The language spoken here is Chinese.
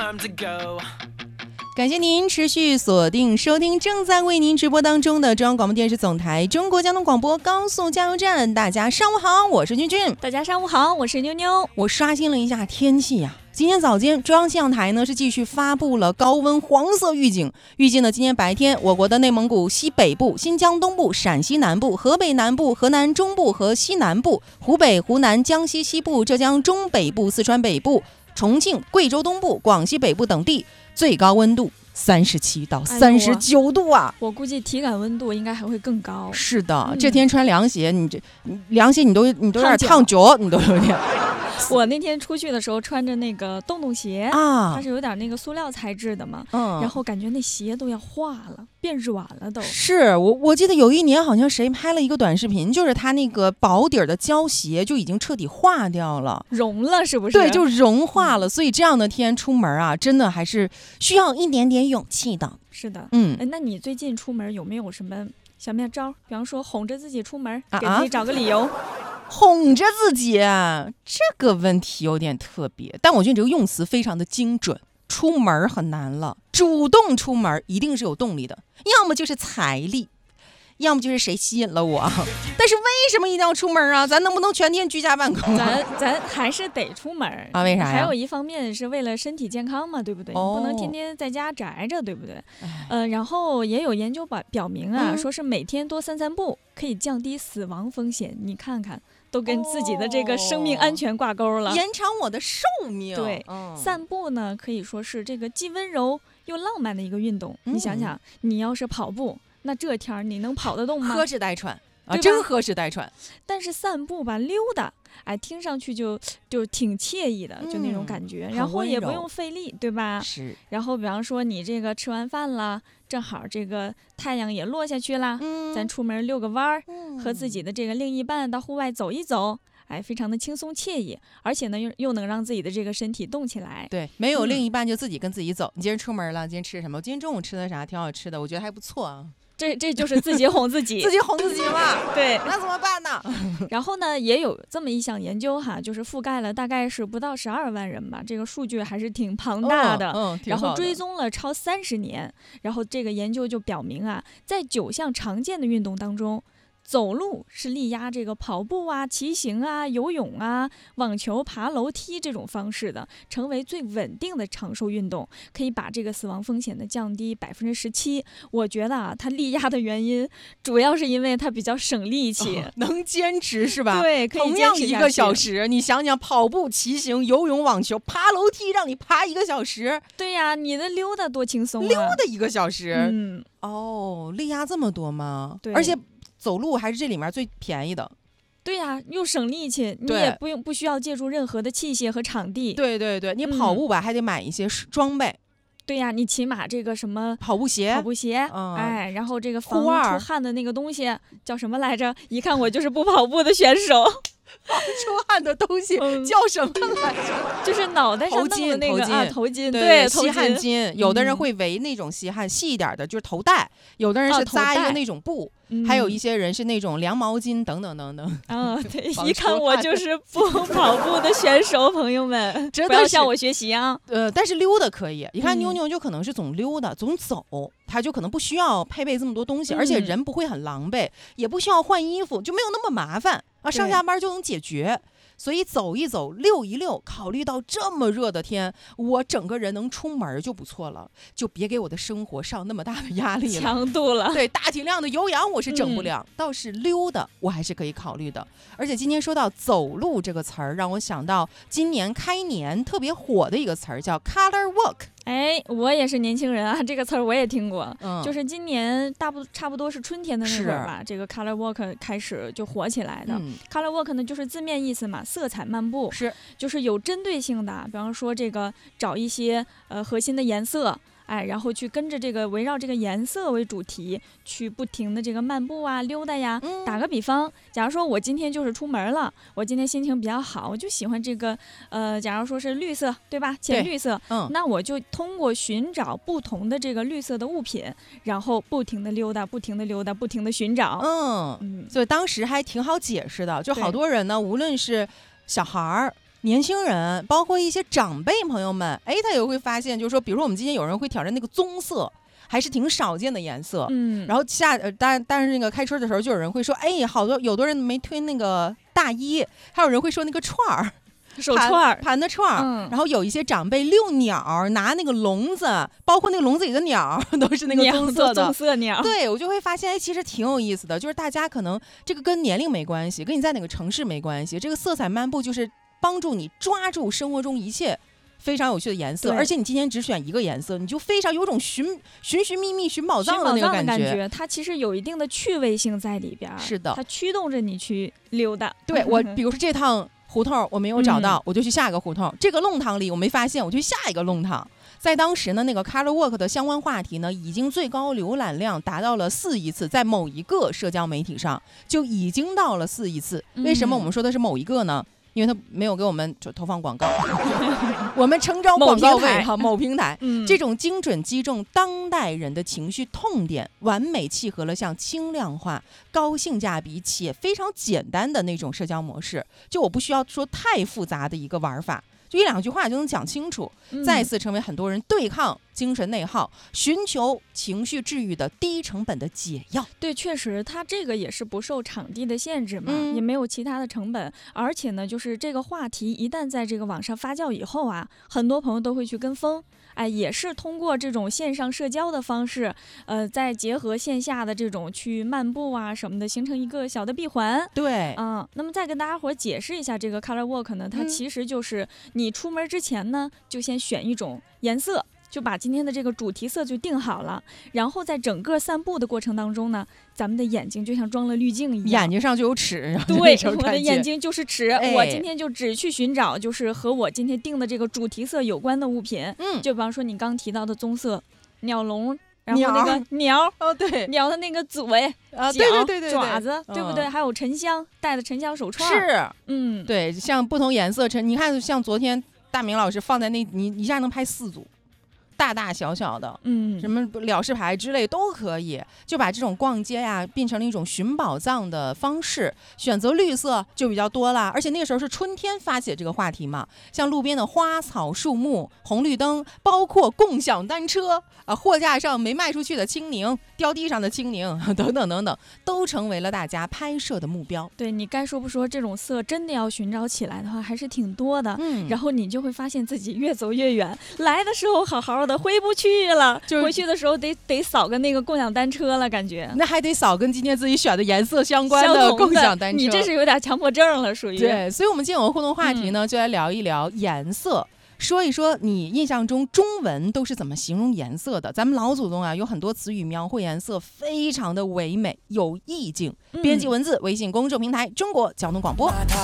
感谢您持续锁定收听正在为您直播当中的中央广播电视总台中国交通广播高速加油站。大家上午好，我是君君。 大家上午好，我是妞妞。 我刷新了一下天气呀，今天早间中央气象台呢是继续发布了高温黄色预警，预计呢今天白天我国的内蒙古西北部、新疆东部、陕西南部、河北南部、河南中部和西南部、湖北、湖南、江西西部、浙江中北部、四川北部、重庆、贵州东部、广西北部等地最高温度37到39度啊！ 我估计体感温度应该还会更高。 是的，这天穿凉鞋，凉鞋你都有点烫脚，你都有点。 我那天出去的时候穿着那个洞洞鞋啊，它是有点那个塑料材质的嘛，然后感觉那鞋都要化了，变软了都。 是我记得有一年好像谁拍了一个短视频，就是他那个薄底的胶鞋就已经彻底化掉了， 融了是不是？ 对，就融化了。所以这样的天出门啊，真的还是需要一点点勇气的。 是的，那你最近出门有没有什么小妙招？比方说哄着自己出门，给自己找个理由。 哄着自己，这个问题有点特别，但我觉得你这个用词非常的精准。出门很难了，主动出门一定是有动力的，要么就是财力，要么就是谁吸引了我。但是为什么一定要出门啊？咱能不能全天居家办公？ 咱还是得出门啊？为啥呀？ 还有一方面是为了身体健康嘛，对不对？你不能天天在家宅着，对不对？然后也有研究表明啊，说是每天多散散步可以降低死亡风险。你看看。都跟自己的这个生命安全挂钩了， 延长我的寿命。 对，散步呢可以说是这个既温柔又浪漫的一个运动。你想想，你要是跑步，那这天儿你能跑得动吗？ 喝哧带喘啊，真喝哧带喘。 但是散步吧，溜达，哎，听上去就挺惬意的，就那种感觉，然后也不用费力，对吧？ 是。 然后比方说你这个吃完饭了，正好这个太阳也落下去了，咱出门遛个弯儿，和自己的这个另一半到户外走一走，哎，非常的轻松惬意，而且呢又能让自己的这个身体动起来。 对，没有另一半就自己跟自己走。你今天出门了，今天吃什么？我今天中午吃的啥？挺好吃的，我觉得还不错啊。 这就是自己哄自己， 自己哄自己嘛。 对， 那怎么办呢？ 然后呢，也有这么一项研究哈，就是覆盖了大概是不到12万人吧，这个数据还是挺庞大的。然后追踪了超30年，然后这个研究就表明啊，在9项常见的运动当中，走路是力压这个跑步啊、骑行啊、游泳啊、网球、爬楼梯这种方式的，成为最稳定的长寿运动，可以把这个死亡风险的降低17%。我觉得啊，它力压的原因主要是因为它比较省力气， 能坚持是吧？ 对，可以坚持同样1个小时，你想想，跑步、骑行、游泳、网球、爬楼梯，让你爬1个小时。 对呀，你的溜达多轻松啊！ 溜达1个小时，力压这么多吗？ 对， 而且走路还是这里面最便宜的。 对呀，又省力气，你也不需要借助任何的器械和场地。 对对对，你跑步吧，还得买一些装备。 对呀，你起码这个什么跑步鞋， 哎，然后这个防出汗的那个东西叫什么来着？一看我就是不跑步的选手。 防出汗的东西叫什么来着？ 就是脑袋上弄的那个头巾， 对，吸汗巾。有的人会围那种吸汗细一点的，就是头带；有的人是扎一个那种布，还有一些人是那种凉毛巾等等等等。 对，一看我就是不跑步的选手，朋友们，不要向我学习啊。 但是溜达可以。你看妞妞就可能是总溜达、总走，他就可能不需要配备这么多东西，而且人不会很狼狈，也不需要换衣服，就没有那么麻烦。上下班就能解决，所以走一走，溜一溜，考虑到这么热的天，我整个人能出门就不错了，就别给我的生活上那么大的压力了， 强度了。 对，大体量的有氧我是整不了，倒是溜达我还是可以考虑的。而且今天说到走路这个词儿，让我想到今年开年特别火的一个词儿叫 color walk。 哎，我也是年轻人啊，这个词儿我也听过，就是今年差不多是春天的那会儿吧，这个 color walk 开始就火起来的。color walk 呢，就是字面意思嘛，色彩漫步，就是有针对性的，比方说这个找一些核心的颜色。哎，然后去跟着这个围绕这个颜色为主题，去不停的这个漫步啊、溜达呀。打个比方，假如说我今天就是出门了，我今天心情比较好，我就喜欢这个假如说是绿色，对吧？浅绿色，那我就通过寻找不同的这个绿色的物品，然后不停的溜达，不停的溜达，不停的寻找。 所以当时还挺好解释的，就好多人呢，无论是小孩儿。 年轻人，包括一些长辈朋友们，他也会发现，就是说，比如说我们今天有人会挑战那个棕色，还是挺少见的颜色。然后但是那个开春的时候，就有人会说，有的人没推那个大衣，还有人会说那个串儿。 手串盘的串儿，然后有一些长辈遛鸟，拿那个笼子，包括那个笼子里的鸟都是那个棕色的棕色鸟。 对，我就会发现，其实挺有意思的，就是大家可能这个跟年龄没关系，跟你在哪个城市没关系，这个色彩漫步就是帮助你抓住生活中一切非常有趣的颜色，而且你今天只选一个颜色，你就非常有种寻觅觅寻宝藏的那个感觉。 它其实有一定的趣味性在里边， 是的， 它驱动着你去溜达。 对，我比如说这趟胡同我没有找到，我就去下一个胡同。这个弄堂里我没发现，我就去下一个弄堂。在当时呢，那个 Color Walk 的相关话题呢，已经最高浏览量达到了4亿次，在某一个社交媒体上就已经到了4亿次。为什么我们说的是某一个呢？因为他没有给我们就投放广告，我们诚招广告位哈，某平台，这种精准击中当代人的情绪痛点，完美契合了像轻量化、高性价比且非常简单的那种社交模式。就我不需要说太复杂的一个玩法，就1-2句话就能讲清楚，再次成为很多人对抗精神内耗、寻求情绪治愈的低成本的解药。 对，确实，它这个也是不受场地的限制嘛，也没有其他的成本，而且呢，就是这个话题一旦在这个网上发酵以后啊，很多朋友都会去跟风。也是通过这种线上社交的方式，再结合线下的这种去漫步啊什么的，形成一个小的闭环。 对， 那么再跟大家伙解释一下这个 Color Walk 呢，它其实就是你出门之前呢，就先选一种颜色。就把今天的这个主题色就定好了，然后在整个散步的过程当中呢，咱们的眼睛就像装了滤镜一样， 眼睛上就有尺。 对，我的眼睛就是尺，我今天就只去寻找就是和我今天定的这个主题色有关的物品。就比方说你刚提到的棕色鸟笼，然后那个鸟， 对， 鸟的那个嘴脚、 爪子，对不对？还有沉香，戴的沉香手串， 是，对，像不同颜色你看，像昨天大明老师放在那，你一下能拍4组。大大小小的，什么了事牌之类都可以，就把这种逛街呀变成了一种寻宝藏的方式。选择绿色就比较多啦，而且那个时候是春天发起这个话题嘛，像路边的花草树木、红绿灯，包括共享单车货架上没卖出去的青柠、掉地上的青柠等等等等，都成为了大家拍摄的目标。 对，你该说不说，这种色真的要寻找起来的话还是挺多的。然后你就会发现自己越走越远，来的时候好好的回不去了，回去的时候得扫个那个共享单车了，感觉那还得扫跟今天自己选的颜色相关的共享单车。 你这是有点强迫症了，属于。 对，所以我们今天有个互动话题呢，就来聊一聊颜色，说一说你印象中中文都是怎么形容颜色的。咱们老祖宗啊，有很多词语描绘颜色非常的唯美有意境。编辑文字，微信公众平台中国交通广播。